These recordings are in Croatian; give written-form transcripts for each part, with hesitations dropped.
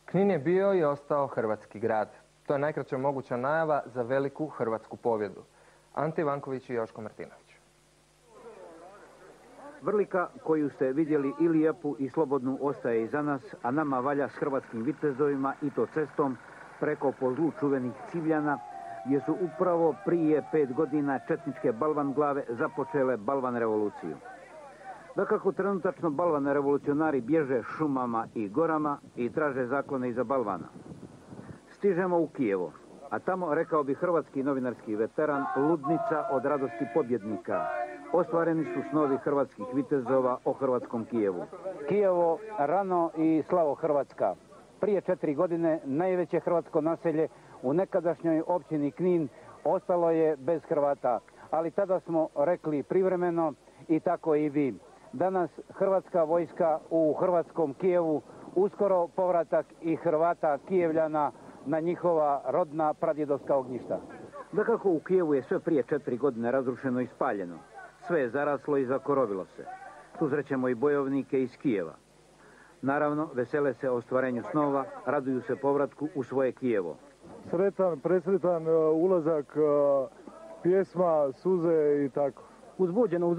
Knin je bio i ostao hrvatski grad. To je najkraća moguća najava za veliku hrvatsku pobjedu. Ante Ivanković i Joško Martinović. Vrlika koju ste vidjeli i lijepu i slobodnu ostaje iza nas, a nama valja s hrvatskim vitezovima i to cestom preko po zlu čuvenih Civljana, gdje su upravo prije 5 godina četničke balvan glave započele balvan revoluciju. Dakako, trenutačno balvan revolucionari bježe šumama i gorama i traže zaklone iza balvana. Stižemo u Kijevo, a tamo, rekao bi hrvatski novinarski veteran, ludnica od radosti pobjednika. Ostvareni su snovi hrvatskih vitezova o hrvatskom Kijevu. Kijevo rano i slavo Hrvatska. Prije 4 godine najveće hrvatsko naselje u nekadašnjoj općini Knin ostalo je bez Hrvata, ali tada smo rekli privremeno i tako i vi. Danas hrvatska vojska u hrvatskom Kijevu, uskoro povratak i Hrvata Kijevljana na njihova rodna pradjedovska ognjišta. Dakako, u Kijevu je sve prije 4 godine razrušeno i spaljeno. Sve je zaraslo i zakorovilo se. Tu srećemo i bojovnike iz Kijeva. Naravno, vesele se ostvarenju snova, raduju se povratku u svoje Kijevo. Sretan, presretan ulazak, pjesma, suze i tako. Uzbuđeno.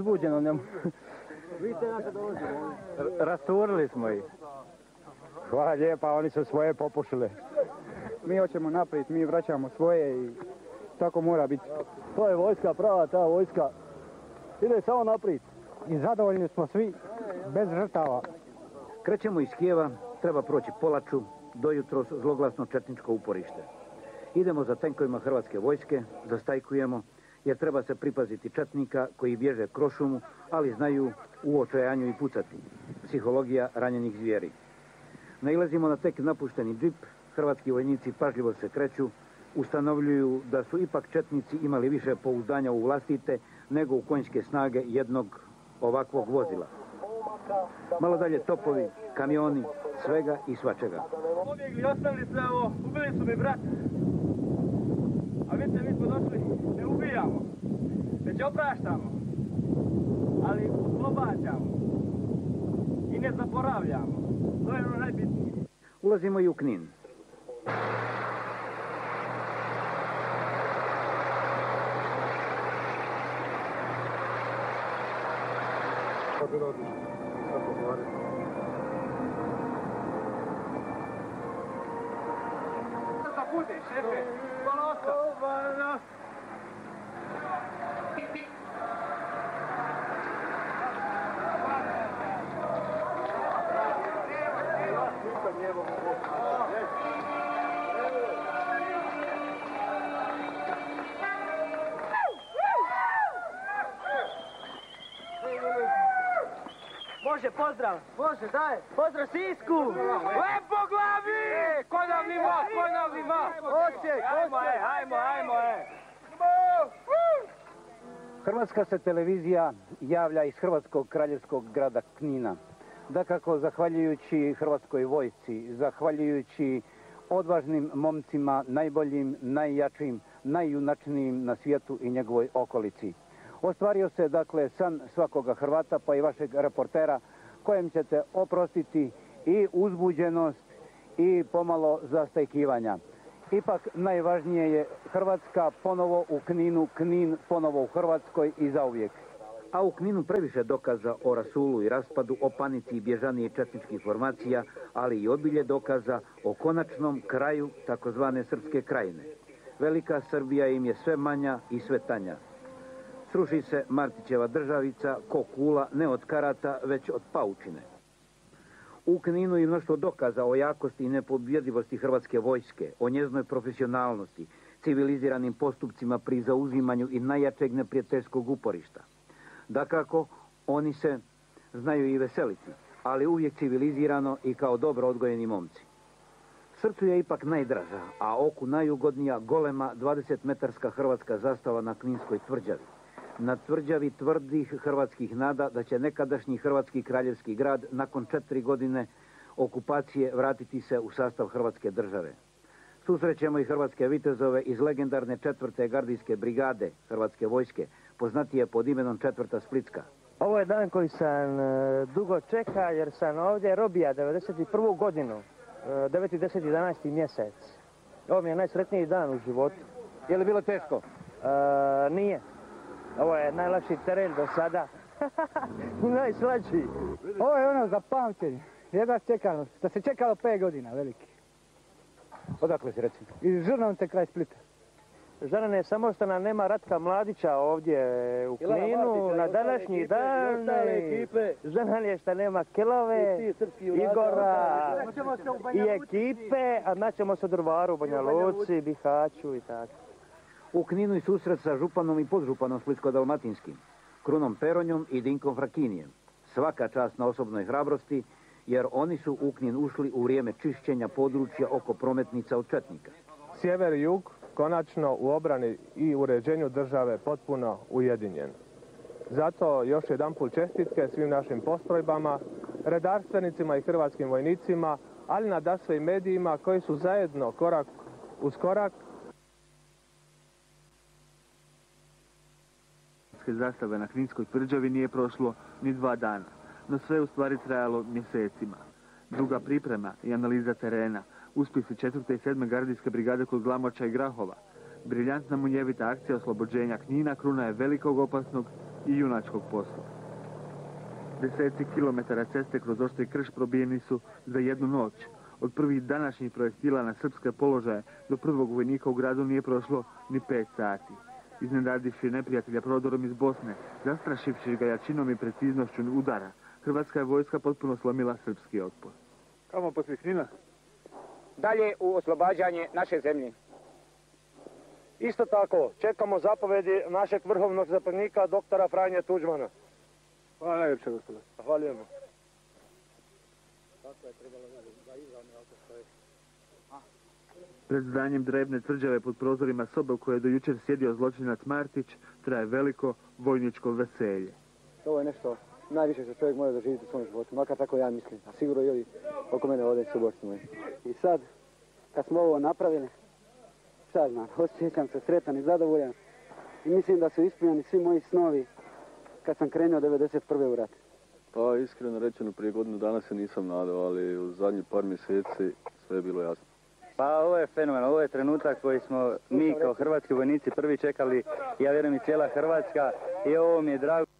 Vidite nas se dolazimo. Rasturili smo ih. Hvala lijepa, oni su svoje popušile. Mi hoćemo naprijed, mi vraćamo svoje i tako mora biti. To je vojska prava, ta vojska ide samo naprijed. I zadovoljni smo svi, bez žrtava. Krećemo iz Kijeva, treba proći Polaču, dojutro zloglasno četničko uporište. Idemo za tenkovima hrvatske vojske, zastajkujemo, jer treba se pripaziti četnika koji bježe kroz šumu, ali znaju u očajanju i pucati. Psihologija ranjenih zvijeri. Nailazimo na tek napušteni džip, hrvatski vojnici pažljivo se kreću, ustanovljuju da su ipak četnici imali više pouzdanja u vlastite nego u konjske snage jednog ovakvog vozila. Malo dalje topovi, kamioni, svega i svačega. Pobjegli, ostavili sve ovo, ubili su mi brata. A vidite, mi smo došli, ne ubijamo, već opraštamo, ali oslobađamo i ne zaboravljamo. To je ono najbitnije. Ulazimo i u Knin. Bude, šefe, ponosa. Može, pozdrav. Može, daj! Pozdrav Sisku. Lepo glavi! Konavni vas! Ajmo. Hrvatska se televizija javlja iz hrvatskog kraljevskog grada Knina. Dakako, zahvaljujući hrvatskoj vojsci, zahvaljujući odvažnim momcima, najboljim, najjačim, najjunačnijim na svijetu i njegovoj okolici. Ostvario se, dakle, san svakoga Hrvata, pa i vašeg reportera, kojem ćete oprostiti i uzbuđenost i pomalo zastajkivanja. Ipak najvažnije je Hrvatska ponovo u Kninu, Knin ponovo u Hrvatskoj i zauvijek. A u Kninu previše dokaza o rasulu i raspadu, o panici i bježaniji četničkih formacija, ali i obilje dokaza o konačnom kraju takozvane Srpske krajine. Velika Srbija im je sve manja i sve tanja. Sruši se Martićeva državica ko kula ne od karata, već od paučine. U Kninu i mnoštvo dokaza o jakosti i nepobjedivosti hrvatske vojske, o njeznoj profesionalnosti, civiliziranim postupcima pri zauzimanju i najjačeg neprijateljskog uporišta. Dakako, oni se znaju i veseliti, ali uvijek civilizirano i kao dobro odgojeni momci. Srcu je ipak najdraža, a oku najugodnija golema 20-metarska hrvatska zastava na Kninskoj tvrđavi. Na tvrđavi tvrdih hrvatskih nada da će nekadašnji hrvatski kraljevski grad nakon 4 godine okupacije vratiti se u sastav Hrvatske države. Susrećemo i hrvatske vitezove iz legendarne 4. gardijske brigade Hrvatske vojske, poznatije pod imenom 4. Splitska. Ovo je dan koji sam dugo čeka jer sam ovdje robija 91. godinu. 9., 10., 11. mjesec. Ovo mi je najsretniji dan u životu. Je li bilo teško? Nije. Ovo je najlakši teren do sada. I najslađi. Ovo je ono za pamćenje. Jedva čekano, što se čekalo 5 godina, veliki. Odakle si recimo? Iz Žrnovce kraj Splita. Žarane, samo što nam nema Ratka Mladića ovdje u Kninu na današnji dan. Žao je što nema Kelove, Igora i ekipe, a naćemo se u Drvaru, Banja Luci, Bihaću i tako. U Kninu i susret sa županom i podžupanom Splitsko-dalmatinskim, Krunom Peronjom i Dinkom Frakinijem. Svaka čast na osobnoj hrabrosti, jer oni su u Knin ušli u vrijeme čišćenja područja oko prometnica od četnika. Sjever i jug konačno u obrani i uređenju države potpuno ujedinjen. Zato još jedanput čestitke svim našim postrojbama, redarstvenicima i hrvatskim vojnicima, ali nadasve i medijima koji su zajedno korak uz korak zastave na Kninskoj tvrđavi nije prošlo ni 2 dana, no sve je u stvari trajalo mjesecima. Duga priprema i analiza terena, uspjesi 4. i 7. gardijske brigade kod Glamoča i Grahova, briljantna munjevita akcija oslobođenja Knina kruna je velikog, opasnog i junačkog posla. Deseci kilometara ceste kroz oštri krš probijeni su za jednu noć. Od prvih današnjih projektila na srpske položaje do prvog vojnika u gradu nije prošlo ni 5 sati. Iznenadivši neprijatelja prodorom iz Bosne, zastrašivši ga jačinom i preciznošću udara, hrvatska je vojska potpuno slomila srpski otpor. Kamo poslije Knina? Dalje u oslobađanje naše zemlje. Isto tako, čekamo zapovedi našeg vrhovnog zapovjednika, doktora Franje Tuđmana. Hvala najljepše, gospode. Zahvaljujemo. Pred zdanjem drevne tvrđave pod prozorima sobe u kojoj je do jučer sjedio zločinac Martić, traje veliko vojničko veselje. Ovo je nešto najviše što čovjek mora doživjeti u svom životu, makar tako ja mislim. A sigurno i ovi oko mene ovdje suborci moji. I sad, kad smo ovo napravili, šta znam, osjećam se sretan i zadovoljan. I mislim da su ispunjeni svi moji snovi kad sam krenuo 1991. u rat. Pa iskreno rečeno, prije godinu dana se nisam nadao, ali u zadnjih par mjeseci sve je bilo jasno. Pa ovo je fenomen, ovo je trenutak koji smo mi kao hrvatski vojnici prvi čekali, ja vjerujem i cijela Hrvatska, i ovo mi je drago.